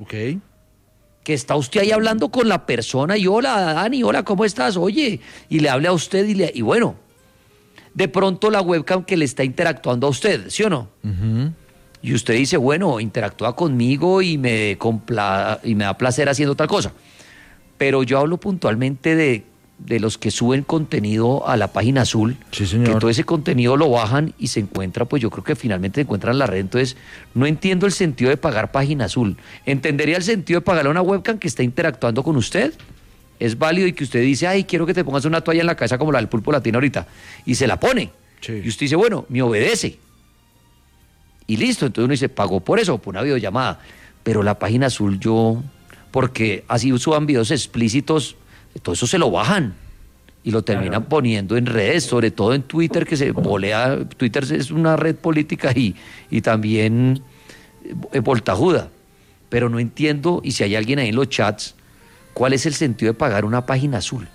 Ok. Que está usted ahí hablando con la persona y hola, Dani, hola, ¿cómo estás? Oye, y le hable a usted y bueno, de pronto la webcam que le está interactuando a usted, ¿sí o no? Ujú. Y usted dice, bueno, interactúa conmigo y me da placer haciendo tal cosa. Pero yo hablo puntualmente de los que suben contenido a la página azul, Sí, señor. que todo ese contenido lo bajan y se encuentra, pues yo creo que finalmente se encuentra en la red. Entonces, no entiendo el sentido de pagar página azul. ¿Entendería el sentido de pagarle a una webcam que está interactuando con usted? Es válido y que usted dice, ay, quiero que te pongas una toalla en la cabeza como la del Pulpo Latino ahorita, y se la pone. Sí. Y usted dice, bueno, me obedece. Y listo, entonces uno dice, pagó por eso, por una videollamada. Pero la página azul porque así suban videos explícitos, todo eso se lo bajan y lo terminan poniendo en redes, sobre todo en Twitter, que se volea. Twitter es una red política y también voltajuda. Pero no entiendo, y si hay alguien ahí en los chats, ¿cuál es el sentido de pagar una página azul?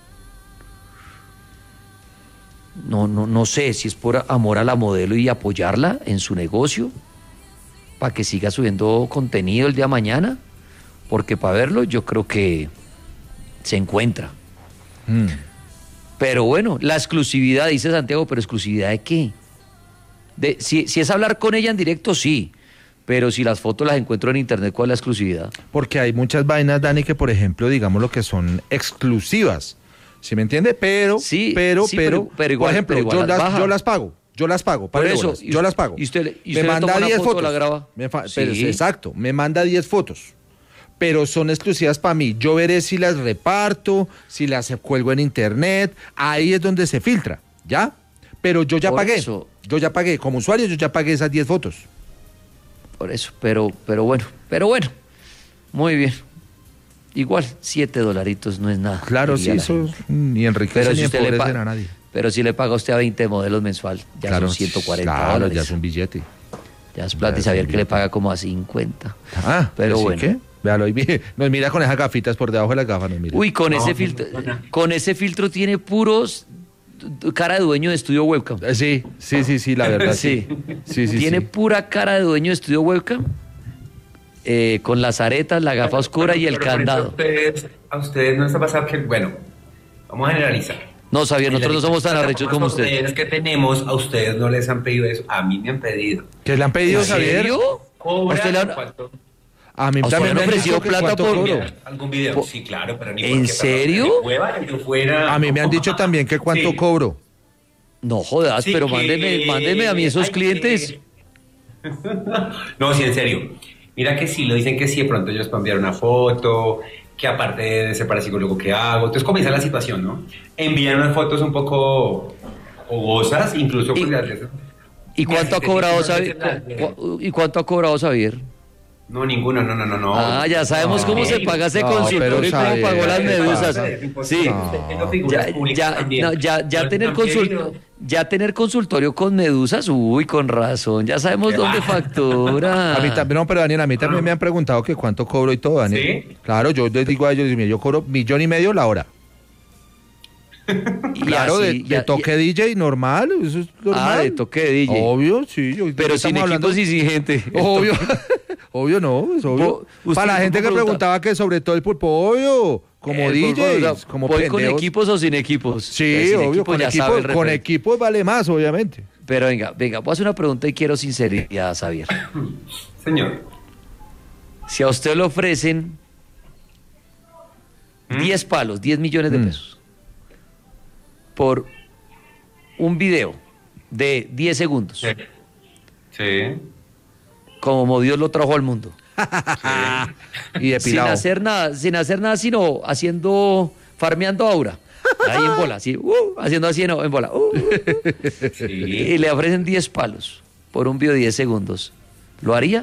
No sé si es por amor a la modelo y apoyarla en su negocio, para que siga subiendo contenido el día de mañana, porque para verlo yo creo que se encuentra. Pero bueno, la exclusividad, dice Santiago, ¿pero exclusividad de qué? Si es hablar con ella en directo, sí, pero si las fotos las encuentro en internet, ¿cuál es la exclusividad? Porque hay muchas vainas, Dani, que por ejemplo, digamos lo que son exclusivas. ¿Sí me entiende? Pero igual, por ejemplo, pero igual yo las pago. Por eso, yo las pago. Y usted me le manda toma una 10 foto, fotos. la graba. Pero, Sí. exacto, me manda 10 fotos. Pero son exclusivas para mí. Yo veré si las reparto, si las cuelgo en internet. Ahí es donde se filtra, ¿ya? Pero yo ya Por pagué. eso. Yo ya pagué. Como usuario, yo ya pagué esas 10 fotos. Por eso, pero bueno, muy bien. Igual, $7 no es nada. Claro, sí, diría la eso gente. ni enriquece Pero ni si usted le empobrecen paga, a nadie. pero si le paga usted a 20 modelos mensual, ya Claro, son $140. claro, ya es un billete. Ya es plata, y Ya es Xavier un que le billete. paga como a 50. Ah, Pero ¿sí bueno. qué? Véalo ahí. Nos mira con esas gafitas por debajo de las gafas, nos mira. Uy, con No, ese no, filtro, no. con ese filtro tiene puros cara de dueño de estudio webcam. Sí, la verdad, sí. Sí, Tiene sí. pura cara de dueño de estudio webcam, con las aretas, la gafa oscura y el Pero por eso candado. a ustedes no les ha pasado que, bueno, vamos a generalizar. No, Xavier, nosotros no somos tan arrechos como usted. Los que tenemos, a ustedes no les han pedido eso. A mí me han pedido. ¿Qué le han pedido, ¿En Javier? serio? Cobra, ¿A usted le han- ¿cuánto? A mí ¿A usted también le me han han ofrecido dicho que plata cuánto por- cobro. ¿Algún video? Sí, claro, pero ni ¿En porque serio? de hueva, yo fuera... A mí me han dicho también que cuánto Sí. cobro. No jodas, Sí, pero que- mándeme a mí esos ay, clientes. No, sí, en serio. Mira que sí, lo dicen que sí, de pronto ellos pueden enviar una foto, que aparte de ser parapsicólogo, ¿qué hago? Entonces comienza la situación, ¿no? Envían unas fotos un poco fogosas, incluso Y- pues, las de- ¿Y cuánto ha cobrado Xavier? ¿Y cuánto ha cobrado Xavier? No, ninguno, no. Ah, ya sabemos cómo se paga ese No, consultorio pero y cómo Xavier, pagó las ¿qué medusas. pasa? Sí. Ya tener consultorio con medusas, uy, con razón, ya sabemos dónde factura. A mí también, no, pero Daniel, a mí también me han preguntado que cuánto cobro y todo, Daniel. ¿Sí? Claro, yo les digo a ellos, mira, yo cobro 1,5 millones la hora. Y Claro, así, de toque DJ normal, eso es normal. de toque de DJ. Obvio, sí. Pero sin estamos hablando- equipos y sin gente. Obvio, obvio no, es obvio. Usted Para la gente que pregunta- preguntaba que sobre todo el pulpo, obvio, como DJs, como ¿voy con pendejos. equipos o sin equipos? Sí, Pues sin obvio, equipo con ya sabe el equipos, con referente. equipos vale más, obviamente. Pero venga, voy a hacer una pregunta y quiero sinceridad, Xavier. Señor. Si a usted le ofrecen 10 palos, 10 millones de pesos, por un video de 10 segundos, Sí. como Dios lo trajo al mundo, Y depilado. sin hacer nada, sino farmeando aura, ahí en bola, así, haciendo así en bola, Sí. y le ofrecen 10 palos por un video de 10 segundos, ¿lo haría?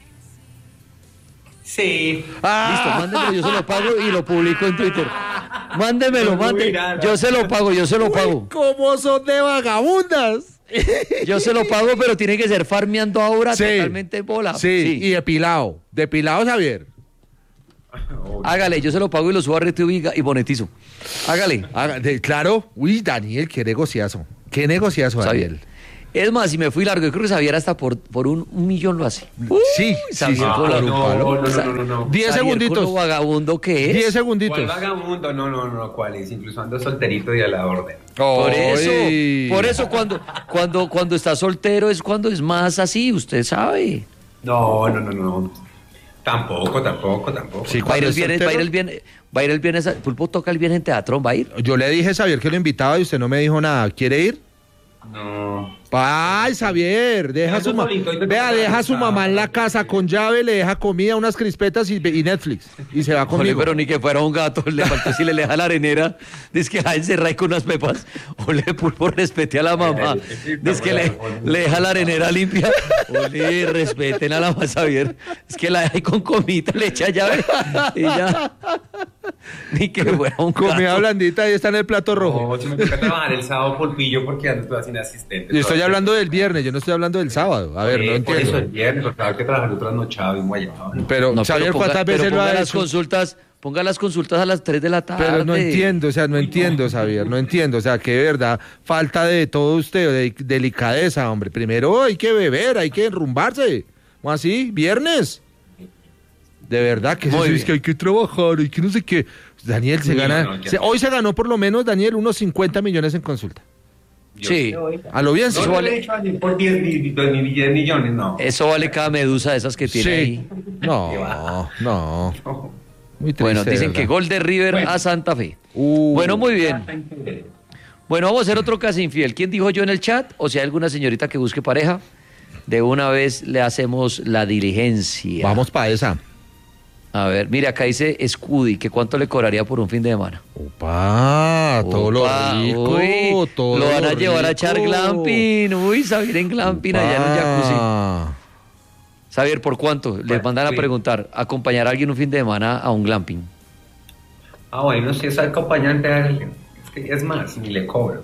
Sí. Listo, mándemelo, yo se lo pago y lo publico en Twitter. Mándemelo, yo se lo pago. ¿Cómo son de vagabundas? Yo se lo pago, pero tiene que ser farmeando ahora Sí. totalmente en bola. Sí, y depilado. Depilado, Javier. Hágale, yo se lo pago y lo subo a ReTube y monetizo. Hágale. Claro. Uy, Daniel, qué negociazo. Qué negociazo, Xavier. Daniel. Es más, si me fui largo, yo creo que Xavier hasta por un millón lo hace. Sí, Xavier sí, con la- No. 10 Xavier con segunditos. lo vagabundo que es. 10 segunditos. ¿Cuál vagabundo? No, ¿cuál es? Incluso ando solterito y a la orden. Ay. Por eso cuando está soltero es cuando es más así, usted sabe. No. Tampoco. Sí, Va a ir cuando el es viernes, soltero. Pulpo toca el viernes en Teatrón, ¿va a ir? Yo le dije a Xavier que lo invitaba y usted no me dijo nada. ¿Quiere ir? No. Ay, Xavier, deja Ando su solito, y te vea, toca deja a su descansar. mamá en la casa con llave, le deja comida, unas crispetas y Netflix. Y se va Ole, conmigo. pero ni que fuera un gato, le faltó si le deja la arenera, dice que la encerra ahí con unas pepas, ole, Pulpo, respete a la mamá, dice que le deja la arenera limpia, ole, respeten a la mamá, Xavier, es que la deja ahí con comida, le echa llave, y ya, ni que fuera un Comida gato. blandita y está en el plato rojo. No, si me toca trabajar el sábado Pulpillo porque ando toda sin asistente. Yo estoy hablando del viernes, yo no estoy hablando del sábado. A ver, no Por eso el entiendo. viernes, porque hay que trabajar otras nochado y guayado. Pero, No, Xavier, pero ¿cuántas veces lo ponga ha las hecho? ponga las consultas a las 3 de la tarde. Pero no entiendo, o sea, no entiendo, Xavier, no entiendo. O sea, que de verdad, falta de todo usted, de delicadeza, hombre. Primero hay que beber, hay que enrumbarse. ¿Cómo así? ¿Viernes? De verdad, que Muy es bien. que hay que trabajar y que no sé qué. Daniel se Uy, gana. no, ya. Hoy se ganó por lo menos, Daniel, unos 50 millones en consulta. Sí. A lo bien, sí. No le he hecho así por 10 millones, no. Eso vale cada medusa de esas que tiene Sí. ahí. No. Muy triste. Bueno, dicen de que verdad. gol de River Bueno. a Santa Fe. Bueno, Muy bien. Bueno, vamos a hacer otro caso infiel. ¿Quién dijo yo en el chat? O si hay alguna señorita que busque pareja, de una vez le hacemos la diligencia. vamos para esa. A ver, mire, acá dice Scudi, que cuánto le cobraría por un fin de semana. Opa, todo lo Opa, rico, uy, todo lo van a lo llevar a echar rico. glamping. Uy, Xavier en glamping allá en un jacuzzi. Opa. Xavier, ¿por cuánto? Les mandan a sí. preguntar, acompañar a alguien un fin de semana a un glamping. Bueno, si es acompañante, es que es más, ni le cobro.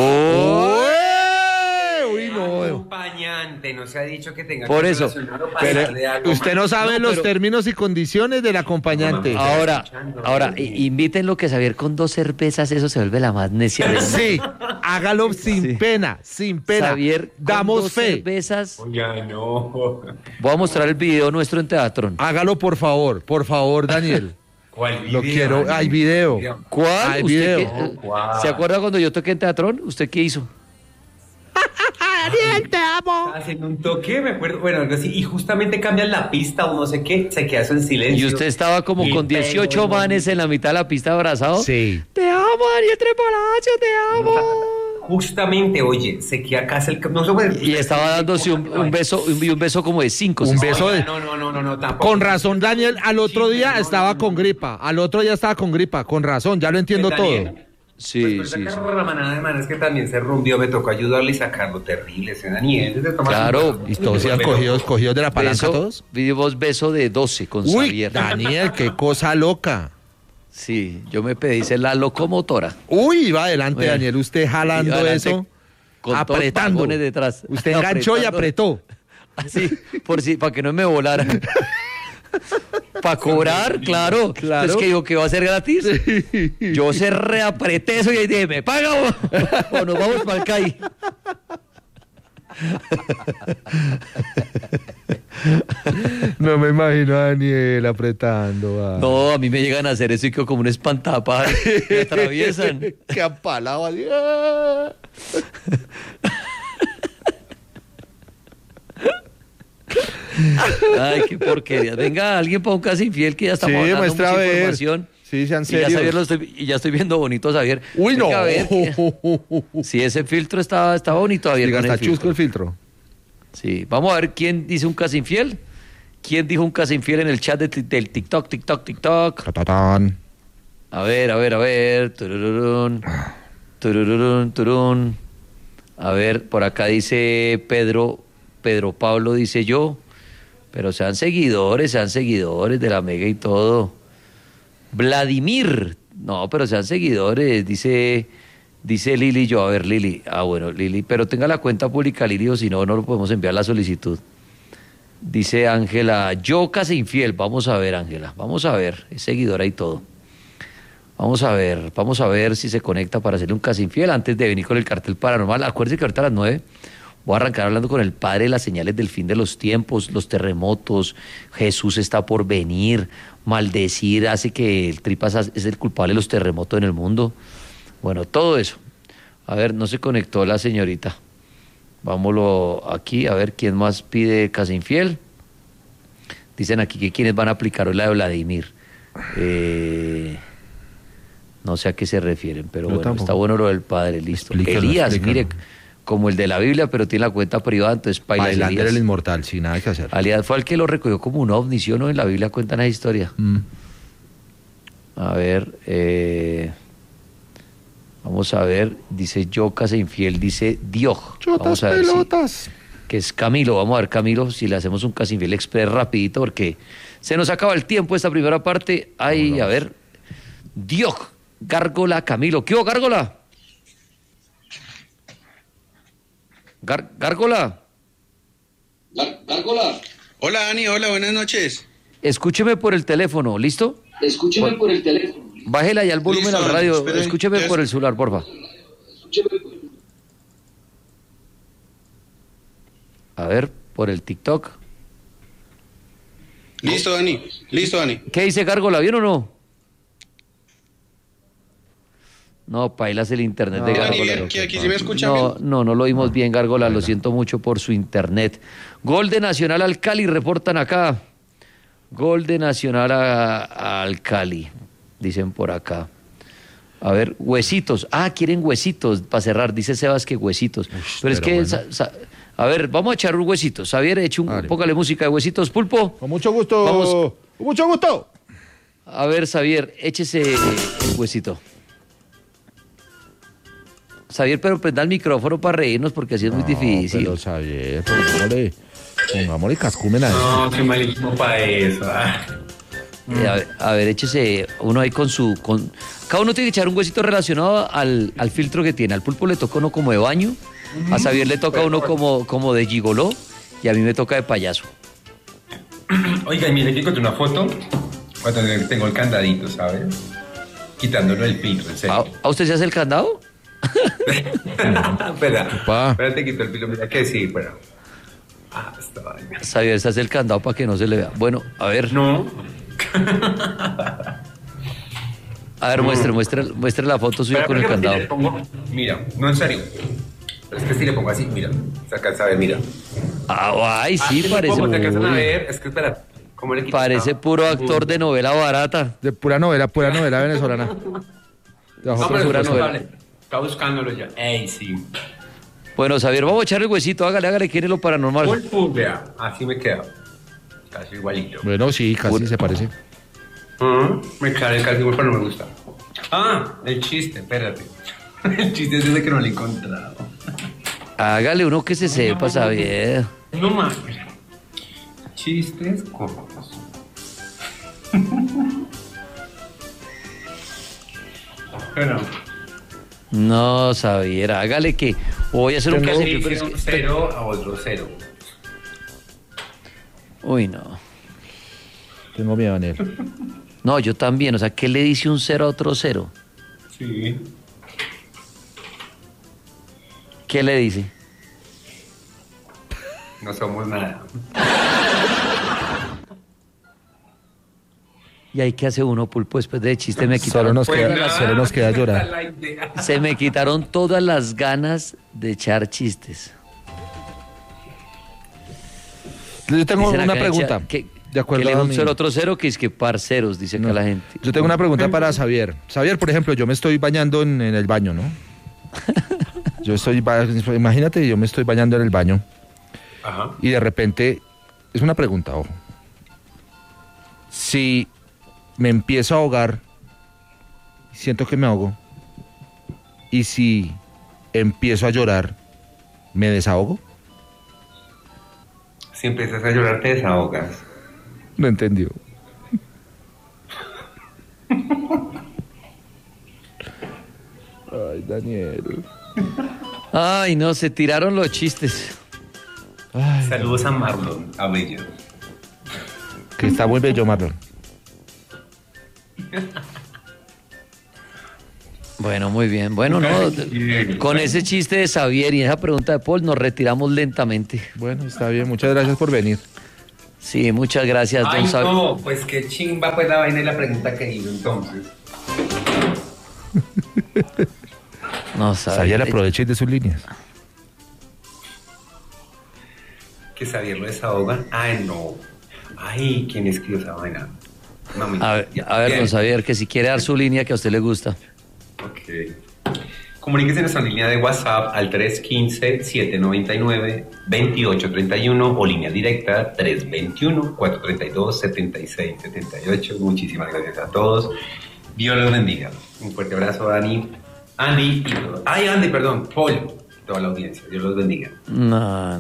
Uy, no. Acompañante, no se ha dicho que tenga Por que eso, relacionarlo para Pero darle algo usted más. no sabe No, los pero- términos y condiciones del acompañante. No, Ahora, invítenlo que Xavier con 2 cervezas, eso se vuelve la más necia del mundo. Sí, hágalo sin Sí. pena, sin pena. Xavier, con Damos 2 fe. cervezas. Oiga, no. Voy a mostrar el video nuestro en Teatrón. Hágalo por favor, Daniel. ¿Cuál Lo quiero, hay video. ¿Cuál? Hay ¿Usted video. qué- ¿Cuál? ¿Se acuerda cuando yo toqué en Teatrón? ¿Usted qué hizo? Daniel, te amo. Estaba haciendo un toque, me acuerdo, bueno, algo así, y justamente cambian la pista o no sé qué, se queda eso en silencio. Y usted estaba como Y con 18 pego, manes en la mitad de la pista abrazado. Sí. Te amo, Daniel Trepalacio, te amo. Justamente, oye, se queda casi el... No, Y estaba dándose un beso, un beso como de 5. Un beso de- No, tampoco. Con razón, Daniel, al otro día estaba con gripa. Al otro día estaba con gripa. Con razón, ya lo entiendo todo. Sí, Después sí, de sí. sacar la manada de manas que también se rumbió, me tocó ayudarle y sacarlo terrible, ese Daniel. desde tomar Claro. su- Y todos iban cogidos de la palanca todos. Vimos beso de 12 con Uy, Xavier. Daniel, qué cosa loca. Sí, yo me pedí ser la locomotora. Uy, iba adelante, Bueno. Daniel, usted jalando Y adelante, eso, con todos los apretando. vagones detrás. Usted enganchó y Apretando. apretó. Así, para que no me volara. Para cobrar, claro. Claro. Es que digo que va a ser gratis. Yo se reapreté eso y ahí dije, ¿me paga o nos vamos para el CAI? No me imagino a Daniel apretando. va. No, a mí me llegan a hacer eso y quedo como un espantapájaros. Me atraviesan. Qué apalado. así. ¡Ah! Ay, qué porquería. Venga, alguien para un caso infiel que ya estamos Sí, dando muestra a mucha ver. información. Sí, sean Y ya, serios. y ya estoy viendo bonito a Xavier. Uy, no. Venga, a ver, si ese filtro está bonito, Xavier. Diga, con el está chusco el filtro. filtro. Sí, vamos a ver quién dice un caso infiel. ¿Quién dijo un caso infiel en el chat del TikTok? Tatatán. A ver. Tururún. Tururún. A ver, por acá dice Pedro Pablo, dice yo. Pero sean seguidores de la Mega y todo. Vladimir. No, pero sean seguidores, dice Lili. Yo, a ver, Lili. Ah, bueno, Lili. Pero tenga la cuenta pública, Lili, o si no, no lo podemos enviar la solicitud. Dice Ángela, yo casi infiel. Vamos a ver, Ángela. Vamos a ver. Es seguidora y todo. Vamos a ver si se conecta para hacerle un casi infiel antes de venir con el cartel paranormal. Acuérdense que ahorita a las 9 Voy a arrancar hablando con el Padre de las señales del fin de los tiempos, los terremotos, Jesús está por venir, maldecir hace que el Tripas es el culpable de los terremotos en el mundo. Bueno, todo eso. A ver, no se conectó la señorita. Vámonos aquí, a ver quién más pide casa infiel. Dicen aquí que quienes van a aplicar hoy la de Vladimir. No sé a qué se refieren, pero Yo bueno, tampoco. está bueno lo del padre, listo. Explícalo, Elías, explícalo. mire, como el de la Biblia, pero tiene la cuenta privada, entonces pailas Bailander el Elías. inmortal, sin nada que hacer. Elías fue el que lo recogió como un ovni, ¿sí o no? En la Biblia cuentan esa historia. A ver, vamos a ver, dice yo, casa infiel, dice Dioj. Vamos a ver que es Camilo. Vamos a ver, Camilo, si le hacemos un casa infiel express rapidito, porque se nos acaba el tiempo esta primera parte. Ay, a ver, Dioj, Gárgola, Camilo. ¿Qué hubo, Gárgola? Gárgola. Gárgola. Hola, Dani. Hola, buenas noches. Escúcheme por el teléfono, ¿listo? Escúcheme por el teléfono. Bájela ya el volumen Listo, al radio. espere, Escúcheme ya por el celular, porfa. A ver, por el TikTok. Listo, Dani. Listo, Dani. ¿Qué dice Gárgola? ¿Bien o no? No, pailas el internet de No, Dani, Gárgola. bien, aquí sí me escuchan No, no lo oímos bien, Gárgola. Lo siento mucho por su internet. Gol de Nacional al Cali, reportan acá. Gol de Nacional al Cali, dicen por acá. A ver, huesitos. Quieren huesitos para cerrar. Dice Sebas que huesitos. Pero es pero que, bueno. a ver, vamos a echar un huesito. Xavier, Vale. póngale música de huesitos, Pulpo. Con mucho gusto. Vamos. Con mucho gusto. A ver, Xavier, échese el huesito. Xavier, pero prenda el micrófono para reírnos porque así es muy difícil. Pero Xavier, pongámosle cascumen a eso. No, qué malísimo para eso. A ver, échese uno ahí cada uno tiene que echar un huesito relacionado al filtro que tiene. Al Pulpo le toca uno como de baño, a Xavier le toca uno como de gigoló y a mí me toca de payaso. Oiga, y mire que encontré una foto cuando tengo el candadito, ¿sabes? Quitándolo del filtro, en serio. ¿A usted se hace el candado? Espera, espérate, quito el filo, mira que sí, pero... esta vaina. Xavier se hace el candado para que no se le vea. Bueno, a ver. No. A ver, muestre la foto suya con el Espera, candado. si le pongo- mira, no, en serio. Pero es que si le pongo así, mira, se alcanza a ver, mira. Ay, sí, Así le parece pongo, se alcanzan a muy- ver, es que espera, ¿cómo le quito? Parece puro actor de novela barata. De pura novela venezolana. De No, bajo pero pura es novela. novela. Está buscándolo ya. Ey, sí. Bueno, Xavier, vamos a echarle el huesito. Hágale, ¿quién es lo paranormal? Vea, así me queda. Casi igualito. Bueno, sí, casi se parece. Me queda el casi igual, pero no me gusta. El chiste, espérate. El chiste es ese que no lo he encontrado. Hágale uno que se sepa, Xavier. No más. Chistes cortos. Pero No, Xavier, hágale que voy a hacer un Tengo- caso. sí, pero es sí, un que- cero a otro cero. Uy, no. Tengo miedo, Daniel. No, yo también. O sea, ¿qué le dice un cero a otro cero? Sí. ¿Qué le dice? No somos nada. ¿Y ahí qué hace uno, Pulpo? Después de chiste me Solo quitaron, nos queda- nada, solo nos queda llorar. esa es la idea. se me quitaron todas las ganas de echar chistes. Yo tengo Dicen una acá, pregunta. que De acuerdo le a dé un mi- cero a otro cero, que es que parceros, dice acá No. la gente. Yo tengo una pregunta para Xavier. Xavier, por ejemplo, yo me estoy bañando en el baño, ¿no? Imagínate, yo me estoy bañando en el baño Ajá. y de repente, es una pregunta, ojo. Si me empiezo a ahogar, siento que me ahogo, y si empiezo a llorar, ¿me desahogo? Si empiezas a llorar, te desahogas. No entendió. Ay, Daniel. Ay, no, se tiraron los chistes. Ay, Saludos a Marlon, a Bella. que está muy bello, Marlon. Bueno, muy bien. Bueno, no, con ese chiste de Xavier y esa pregunta de Paul nos retiramos lentamente. Bueno, está bien, muchas gracias por venir. Sí, muchas gracias, Ay, don Xavier. no, pues qué chimba pues la vaina y la pregunta que hizo entonces. No, Xavier, aproveche de sus líneas. Que Xavier lo desahoga. Ay, no. Ay, ¿quién escribió esa vaina? Mami, A ver, don Xavier, que si quiere dar su línea que a usted le gusta. Ok. Comuníquese en nuestra línea de WhatsApp al 315-799-2831 o línea directa 321-432-7678. Muchísimas gracias a todos. Dios los bendiga. Un fuerte abrazo, Dani, Andy y todo. Ay, Andy, perdón, Paul, toda la audiencia. Dios los bendiga. No.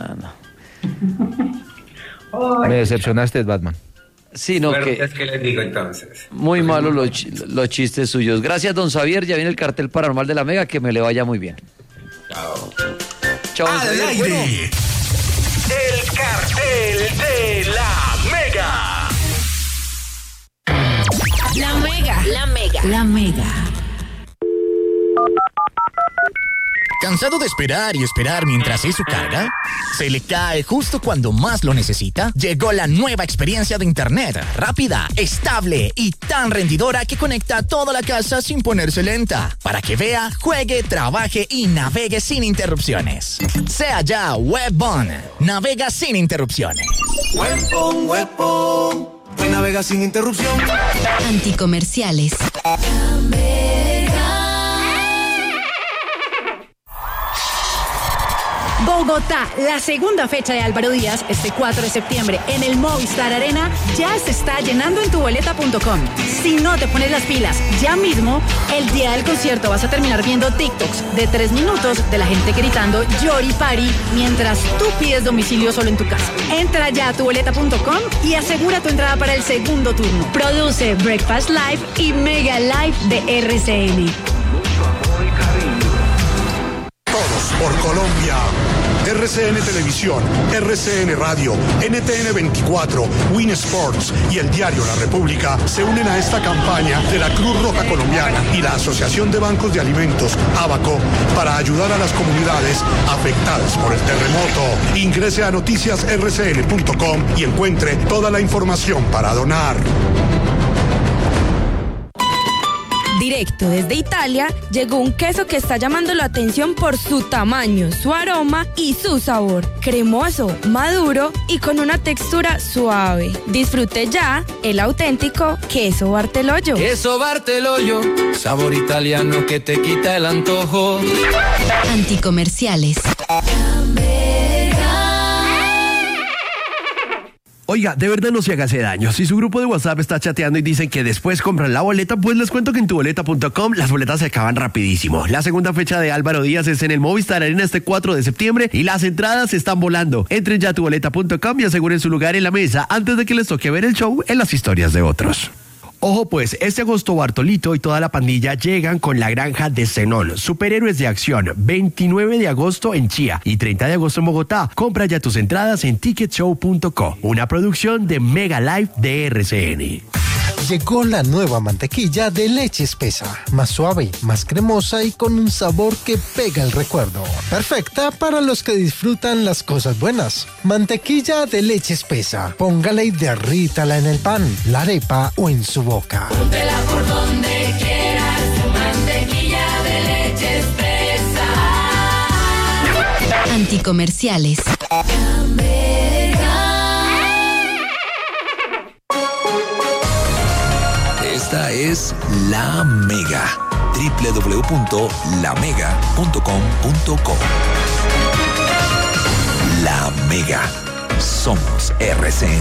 Ay, Me decepcionaste, Batman. Sí, no, suerte que es que les digo entonces. muy malos los chistes suyos. Gracias, don Xavier. Ya viene el cartel paranormal de la Mega. Que me le vaya muy bien. Chao. Chao, don Al Xavier. aire. Bueno, El cartel de la Mega. La Mega. La Mega. La Mega. ¿Cansado de esperar y esperar mientras es su carga? ¿Se le cae justo cuando más lo necesita? Llegó la nueva experiencia de Internet, rápida, estable y tan rendidora que conecta toda la casa sin ponerse lenta. Para que vea, juegue, trabaje y navegue sin interrupciones. Sea ya WebOn. Navega sin interrupciones. Webon, pues navega sin interrupción. Anticomerciales. Bogotá, la segunda fecha de Álvaro Díaz, este 4 de septiembre, en el Movistar Arena, ya se está llenando en tuboleta.com. Si no te pones las pilas ya mismo, el día del concierto vas a terminar viendo TikToks de 3 minutos de la gente gritando Yori Pari mientras tú pides domicilio solo en tu casa. Entra ya a tuboleta.com y asegura tu entrada para el segundo turno. Produce Breakfast Live y Mega Live de RCN. Todos por Colombia. RCN Televisión, RCN Radio, NTN 24, Win Sports y el diario La República se unen a esta campaña de la Cruz Roja Colombiana y la Asociación de Bancos de Alimentos, ABACO, para ayudar a las comunidades afectadas por el terremoto. Ingrese a noticiasrcn.com y encuentre toda la información para donar. Directo desde Italia, llegó un queso que está llamando la atención por su tamaño, su aroma y su sabor. Cremoso, maduro y con una textura suave. Disfrute ya el auténtico queso Bartelollo. Queso Bartelollo, sabor italiano que te quita el antojo. Anticomerciales. Oiga, de verdad no se haga ese daño. Si su grupo de WhatsApp está chateando y dicen que después compran la boleta, pues les cuento que en tuboleta.com las boletas se acaban rapidísimo. La segunda fecha de Álvaro Díaz es en el Movistar Arena este 4 de septiembre y las entradas están volando. Entren ya a tuboleta.com y aseguren su lugar en la mesa antes de que les toque ver el show en las historias de otros. Ojo pues, este agosto Bartolito y toda la pandilla llegan con La Granja de Zenón, superhéroes de acción, 29 de agosto en Chía y 30 de agosto en Bogotá. Compra ya tus entradas en ticketshow.co, una producción de Mega Live de RCN. Llegó la nueva mantequilla de leche espesa, más suave, más cremosa y con un sabor que pega el recuerdo. Perfecta para los que disfrutan las cosas buenas. Mantequilla de leche espesa, póngala y derrítala en el pan, la arepa o en su boca. Póntela por donde quieras, mantequilla de leche espesa. Anticomerciales. Esta es La Mega. www.lamega.com.co. La Mega. Somos RCN.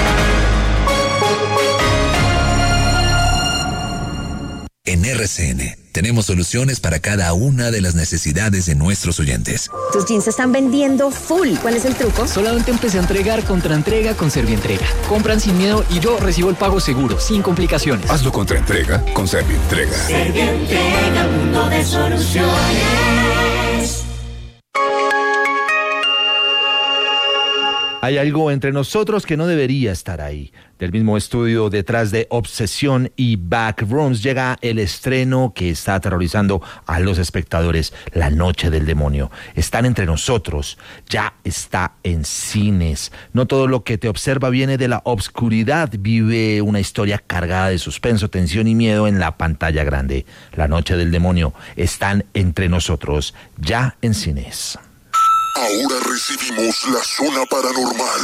En RCN tenemos soluciones para cada una de las necesidades de nuestros oyentes. Tus jeans se están vendiendo full. ¿Cuál es el truco? Solamente empecé a entregar Contraentrega con Servientrega. Compran sin miedo y yo recibo el pago seguro, sin complicaciones. Hazlo Contraentrega con Servientrega. Servientrega, mundo de soluciones. Hay algo entre nosotros que no debería estar ahí. Del mismo estudio detrás de Obsesión y Backrooms llega el estreno que está aterrorizando a los espectadores, La Noche del Demonio. Están entre nosotros, ya está en cines. No todo lo que te observa viene de la obscuridad. Vive una historia cargada de suspenso, tensión y miedo en la pantalla grande. La Noche del Demonio, están entre nosotros, ya en cines. Ahora recibimos la zona paranormal.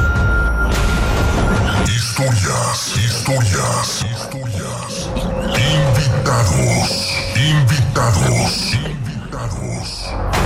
Historias. Invitados.